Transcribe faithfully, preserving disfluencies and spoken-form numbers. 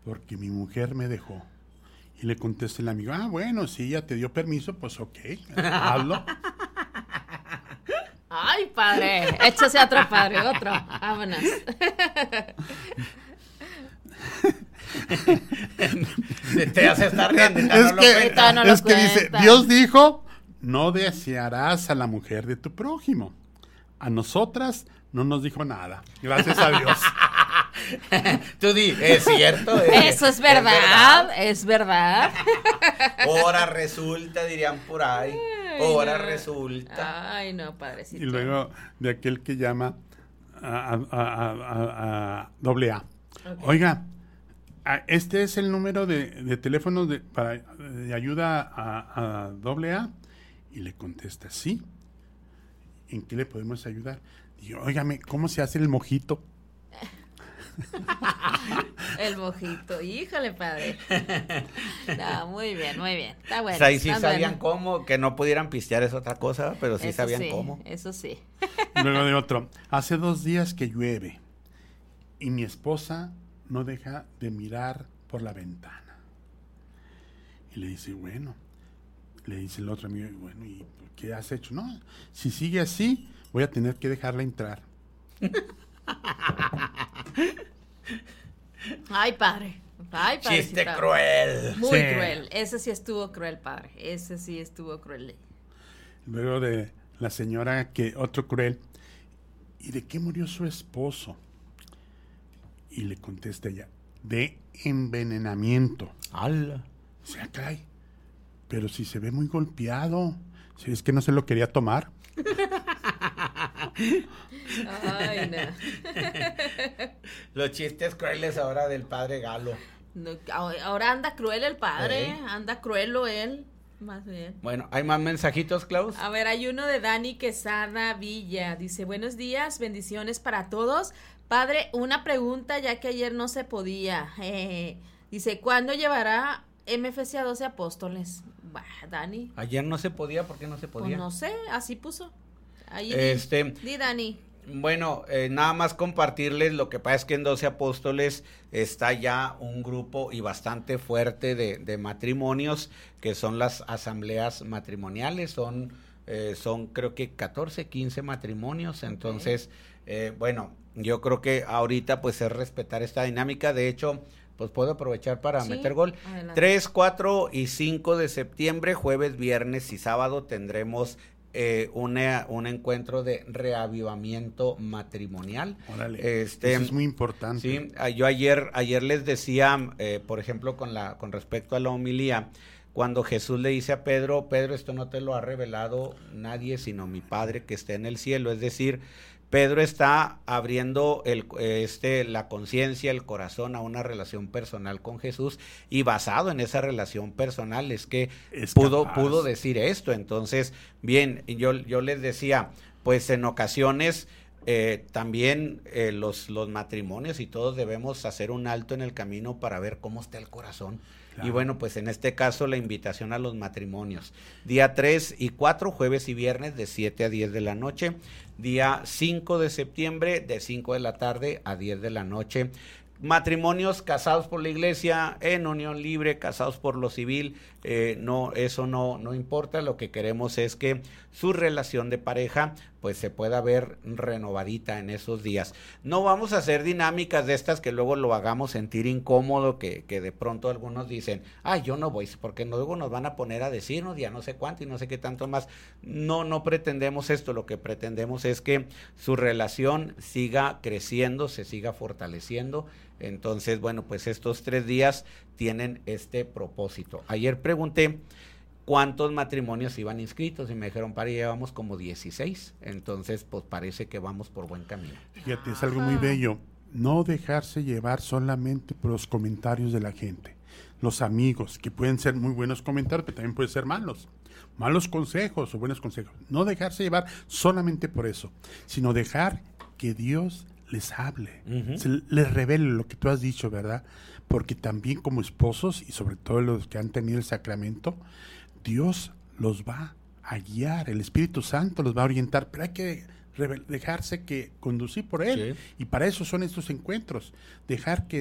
porque mi mujer me dejó. Y le contesta el amigo, ah, bueno, si ella te dio permiso, pues ok, hazlo. Ay, padre, échase otro, padre, otro, vámonos. Te hace estar riendo. Es no que, cuenta, no lo es que dice, cuenta. Dios dijo, no desearás a la mujer de tu prójimo. A nosotras no nos dijo nada, gracias a Dios. Tú di, es cierto. Es, Eso es verdad, es verdad. Ahora resulta, dirían por ahí. Ahora no. resulta. Ay, no, padrecito. Y luego de aquel que llama a, a, a, a, a doble A. Okay. Oiga, este es el número de, de teléfono de, para, de ayuda a, a doble A. Y le contesta, sí. ¿En qué le podemos ayudar? Digo, óigame, ¿cómo se hace el mojito? El mojito, híjole, padre. No, muy bien, muy bien. Está bueno. O sea, ahí sí está sabían bueno. cómo, que no pudieran pistear es otra cosa, pero sí Eso sabían sí, cómo. Eso sí. Luego de otro, hace dos días que llueve y mi esposa no deja de mirar por la ventana. Y le dice, bueno, le dice el otro amigo, bueno, ¿y qué has hecho? No, si sigue así, voy a tener que dejarla entrar. Ay, padre. Ay, padre. Chiste cruel. Muy Sí. cruel. Ese sí estuvo cruel, padre. Ese sí estuvo cruel. Luego de la señora que, otro cruel, ¿y de qué murió su esposo? Y le contesta ella, de envenenamiento. ¡Hala! O sea, caray, pero si se ve muy golpeado, si es que no se lo quería tomar. Ay, no. Los chistes crueles ahora del padre Galo. No, ahora anda cruel el padre, ¿Eh? anda cruelo él, más bien. Bueno, ¿hay más mensajitos, Klaus? A ver, hay uno de Dani Quesada Villa, dice, buenos días, bendiciones para todos. Padre, una pregunta ya que ayer no se podía. Eh, dice, ¿cuándo llevará M F C a doce apóstoles? Bah, Dani. Ayer no se podía, ¿por qué no se Pues podía? no sé, así puso. Ahí Este, di, di, Dani. Bueno, eh, nada más compartirles, lo que pasa es que en doce apóstoles está ya un grupo y bastante fuerte de, de matrimonios, que son las asambleas matrimoniales, son, eh, son creo que catorce, quince matrimonios, entonces, okay. eh, bueno, yo creo que ahorita pues es respetar esta dinámica, de hecho, pues puedo aprovechar para Sí, meter gol. adelante. tres, cuatro y cinco de septiembre, jueves, viernes y sábado tendremos Eh, una, un encuentro de reavivamiento matrimonial. Órale, este, eso es muy importante. Sí, yo ayer, ayer les decía, eh, por ejemplo, con la, con respecto a la homilía, cuando Jesús le dice a Pedro, Pedro, esto no te lo ha revelado nadie sino mi Padre que está en el cielo, es decir, Pedro está abriendo el, este, la conciencia, el corazón a una relación personal con Jesús, y basado en esa relación personal es que Es pudo, capaz. pudo decir esto. Entonces, bien, yo, yo les decía, pues en ocasiones eh, también eh, los, los matrimonios y todos debemos hacer un alto en el camino para ver cómo está el corazón. Claro. Y bueno, pues en este caso la invitación a los matrimonios. Día tres y cuatro, jueves y viernes de siete a diez de la noche. Día cinco de septiembre de cinco de la tarde a diez de la noche. Matrimonios casados por la iglesia, en unión libre, casados por lo civil, eh, no, eso no, no importa, lo que queremos es que su relación de pareja pues se pueda ver renovadita en esos días. No vamos a hacer dinámicas de estas que luego lo hagamos sentir incómodo, que, que de pronto algunos dicen, ay, yo no voy, porque luego nos van a poner a decirnos ya no sé cuánto y no sé qué tanto más. No, no pretendemos esto, lo que pretendemos es que su relación siga creciendo, se siga fortaleciendo. Entonces, bueno, pues estos tres días tienen este propósito. Ayer pregunté cuántos matrimonios iban inscritos y me dijeron, para llevamos como dieciséis, entonces pues parece que vamos por buen camino. Fíjate, es algo muy bello, no dejarse llevar solamente por los comentarios de la gente, los amigos, que pueden ser muy buenos comentarios, pero también pueden ser malos, malos consejos o buenos consejos, no dejarse llevar solamente por eso, sino dejar que Dios les hable, Uh-huh. se les revele lo que tú has dicho, ¿verdad? Porque también como esposos y sobre todo los que han tenido el sacramento, Dios los va a guiar, el Espíritu Santo los va a orientar, pero hay que revel- dejarse que conducir por Él. Sí. Y para eso son estos encuentros, dejar que